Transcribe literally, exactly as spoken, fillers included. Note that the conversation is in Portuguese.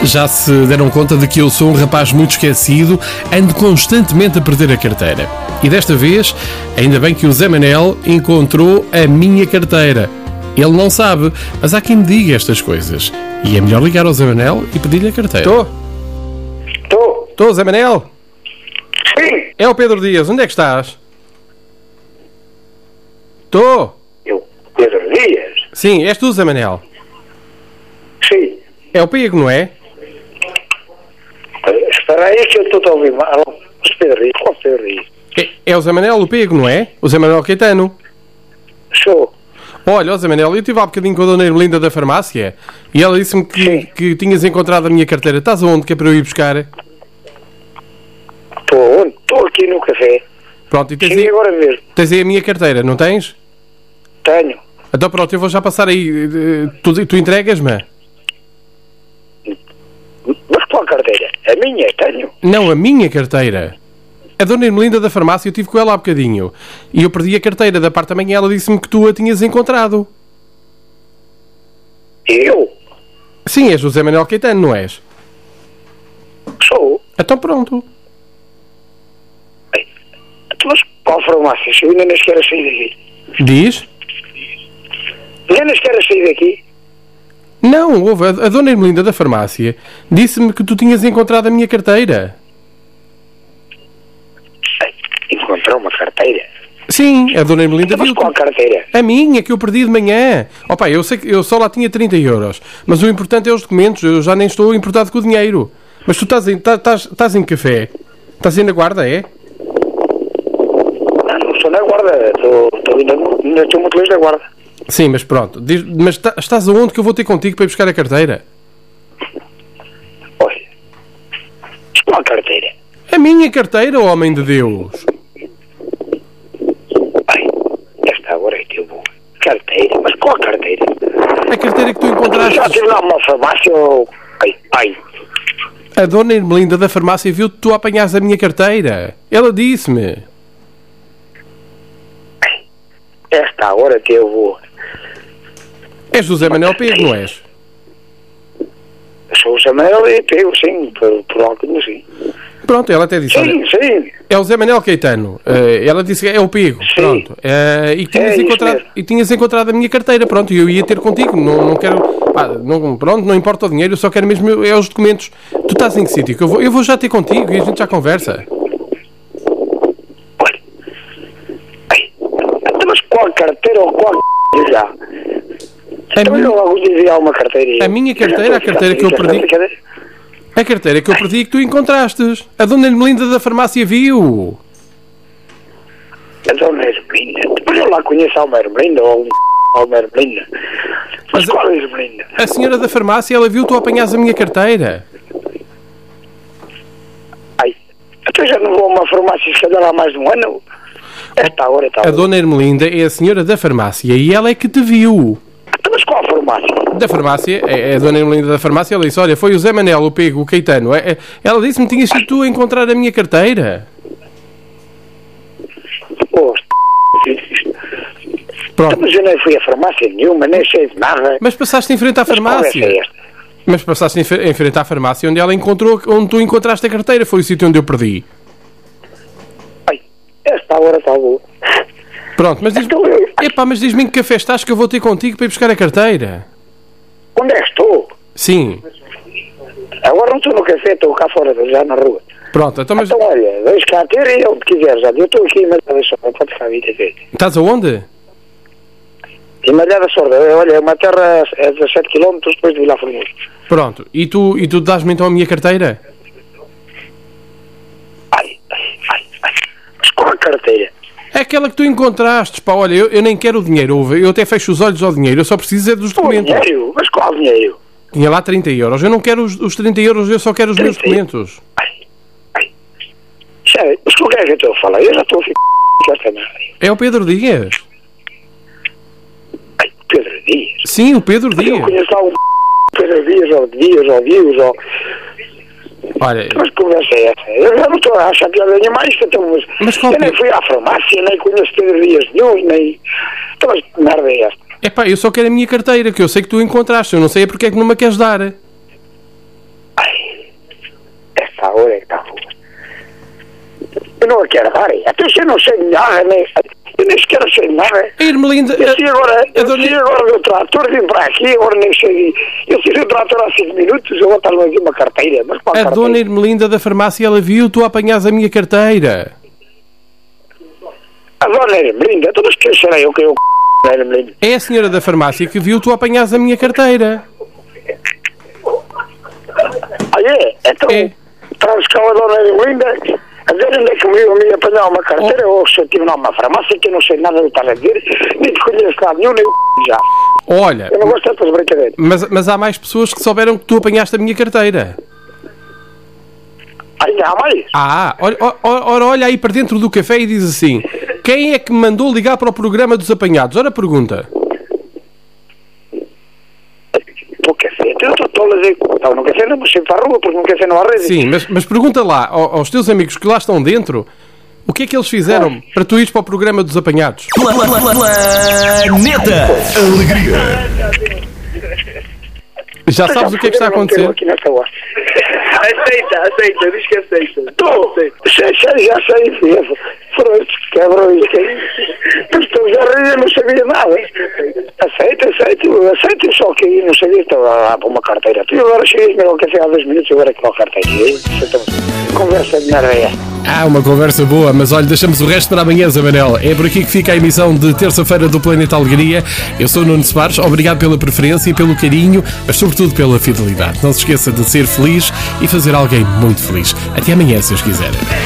Já se deram conta de que eu sou um rapaz muito esquecido, ando constantemente a perder a carteira. E desta vez, ainda bem que o Zé Manel encontrou a minha carteira. Ele não sabe, mas há quem me diga estas coisas. E é melhor ligar ao Zé Manel e pedir-lhe a carteira. Estou? Estou. Estou, Zé Manel? Sim. É o Pedro Dias, onde é que estás? Estou? Eu, Pedro Dias? Sim, és tu, Zé Manel? Sim. É o Pego, não é? Espera aí que eu estou a ouvir mal. Pedro Dias, qual Pedro Dias? É, é o Zé Manel, o Pego, não é? O Zé Manel Caetano. Sou. Olha, ó Zé Manel, eu estive há bocadinho com a dona Ermelinda da farmácia e ela disse-me que, que tinhas encontrado a minha carteira. Estás aonde que é para eu ir buscar? Estou onde? Estou aqui no café. Pronto, e tens Cheguei aí, agora mesmo. tens aí a minha carteira, não tens? Tenho. Então pronto, eu vou já passar aí. eh, Tu, tu entregas-me? Mas qual carteira? A minha? Tenho. Não, a minha carteira. A dona Ermelinda da farmácia, eu estive com ela há bocadinho. E eu perdi a carteira da parte da manhã, ela disse-me que tu a tinhas encontrado. Eu? Sim, és o Zé Manel Caetano, não és? Sou. Então pronto. Ei, mas qual farmácia? Eu ainda nem sequer sair daqui. Diz? Ainda nem sequer sair daqui. Não, houve. A, a dona Ermelinda da farmácia disse-me que tu tinhas encontrado a minha carteira. Encontrou uma carteira? Sim, a dona Ermelinda Mas viu. qual carteira? A minha, que eu perdi de manhã. Opa, eu sei que eu só lá tinha trinta euros. Mas o importante é os documentos. Eu já nem estou importado com o dinheiro. Mas tu estás em, tá- estás, estás em café? Estás aí na guarda, é? Não, não estou na guarda. Estou, estou ainda, ainda estou muito longe da guarda. Sim, mas pronto. Diz- mas tá- estás aonde que eu vou ter contigo para ir buscar a carteira? Olha. Mas qual carteira? A minha carteira, homem de Deus. Ai, esta agora é que eu vou. Carteira? Mas qual carteira? A carteira que tu Eu encontraste. já estive lá numa farmácia ou... Ai, ai. A dona Ermelinda da farmácia viu que tu apanhares a minha carteira. Ela disse-me. Esta agora que eu vou. És José Manuel Pego, não és? Eu sou o Samuel e pego, sim, por, por algo assim. Pronto, ela até disse. Sim, Olha, sim. é o Zé Manuel Caetano. Eh, ela disse que é o Pego. Sim. Pronto. Eh, e, que tinhas É isso encontrado, mesmo. e tinhas encontrado a minha carteira. Pronto, e eu ia ter contigo. Não, não quero. Pá, não, pronto, não importa o dinheiro, eu só quero mesmo é os documentos. Tu estás em que sítio? Que eu, vou, eu vou já ter contigo e a gente já conversa. Olha. Ai. Então, mas qual carteira ou qual já? A Então minha- eu logo dizia uma carteira. e- A minha eu já carteira, estou a carteira que eu ficar- perdi. ficar- A carteira que eu perdi e que tu encontrastes. A dona Ermelinda da farmácia viu. A dona Ermelinda. Depois eu lá conheço a Alma Ermelinda ou a Alma Ermelinda. Mas Mas- qual é a Ermelinda? A senhora da farmácia, ela viu tu apanhares a minha carteira. Ai. Então já não vou a uma farmácia se calhar há mais de um ano? Esta hora está. A dona Ermelinda é a senhora da farmácia e ela é que te viu. Então, mas qual farmácia? Da farmácia, é é a dona Ermelinda da farmácia, ela disse, olha, foi o Zé Manel, o Pego, o Caetano. É- é- Ela disse-me que tinhas sido tu a encontrar a minha carteira. Oh, Pronto. mas eu nem fui a farmácia nenhuma, nem sei de nada. Mas passaste em frente à Mas qual é farmácia. esta? Mas passaste em fre- em frente à farmácia onde ela encontrou, onde tu encontraste a carteira. Foi o sítio onde eu perdi. Ai, esta hora está boa. Pronto, mas diz-me... Então eu... Epá, mas diz-me em que café estás que eu vou ter contigo para ir buscar a carteira. Onde é que estou? Sim. Agora não estou no café, estou cá fora, já na rua. Pronto, então mas... Então olha, deixa cá ter e onde quiser já. Eu estou aqui em Malhada Sorda, pode ficar a vida ver. Estás aonde? Em Malhada Sorda, olha, é uma terra a dezassete quilómetros depois de Vila Formoso. Pronto. E tu, e tu dás-me então a minha carteira? Ai, ai, ai, ai. Mas qual a carteira? É aquela que tu encontraste, pá, olha, eu, eu nem quero o dinheiro, ouve, eu até fecho os olhos ao dinheiro, eu só preciso é dos O documentos. dinheiro? Mas qual dinheiro? Tinha lá trinta euros, eu não quero os, os trinta euros, eu só quero os meus trinta? documentos. Ai, ai. Sério, mas com o que é que eu estou a falar? Eu já estou a ficar com esta merda. É o Pedro Dias. Ai, Pedro Dias. Sim, o Pedro Mas eu Dias. conheço lá um Pedro Dias, ou Dias, ou Dias, ou... Olha, Mas que conversa é essa? Eu já não estou a achar piada nenhuma isto, então, mas, Mas qual eu nem que- fui à farmácia, nem conheço Pedro Dias nenhum, nem... Então, mas que merda é esta? epá, eu só quero a minha carteira, que eu sei que tu encontraste, eu não sei é porque é que não me a queres dar. Ai, onde é que está? Eu não a quero dar, até se eu não sei nada, nem, eu nem sequer sei nada. A Irmelinda... Eu sei agora, eu dona... sei agora do trator, vim para aqui, agora nem sei. Eu fiz o trator há cinco minutos, eu vou estar aqui uma carteira. Mas qual a carteira? dona Irmelinda da farmácia, ela viu, tu apanhas a minha carteira. A dona Irmelinda, então mas quem será eu que eu c... Irmelinda? É a senhora da farmácia que viu, tu apanhas a minha carteira. Ah, é? Então, É. traz cá a dona Irmelinda, a ver onde é que eu me apanhar uma carteira, Oh. ou se eu estive numa farmácia que eu não sei nada do que estás a dizer, nem te conheço nada nenhum, nem o já. Olha, Eu não gosto dessas brincadeiras. mas, mas há mais pessoas que souberam que tu apanhaste a minha carteira. Ainda há mais? Ah, ora, ora, ora, olha aí para dentro do café e diz assim: quem é que me mandou ligar para o programa dos apanhados? Ora, pergunta. O café, eu estou tola a dizer, não, no café não vou sempre para a rua, porque no café não há rede. Sim, mas, mas pergunta lá ao- aos teus amigos que lá estão dentro o que é que eles fizeram para tu ires para o programa dos apanhados. Planeta Alegria. Já sabes o que é que está a acontecer? Aqui nesta hora. Aceita, aceita, diz que aceita. Estou, sei, sei, já sei, filho. Pronto, quebrou isto aí. Mas estou já a rir, eu não sabia nada. Aceita, aceito, aceito, só que aí não sabia, estava lá para uma carteira. Tu agora cheguei ao café há dois minutos, agora que não há carteira. E aí, conversa de merda é. Ah, uma conversa boa, mas olha, deixamos o resto para amanhã, Zé Manel. É por aqui que fica a emissão de terça-feira do Planeta Alegria. Eu sou o Nuno Soares, obrigado pela preferência e pelo carinho, mas sobretudo pela fidelidade. Não se esqueça de ser feliz e fazer alguém muito feliz. Até amanhã, se os quiserem.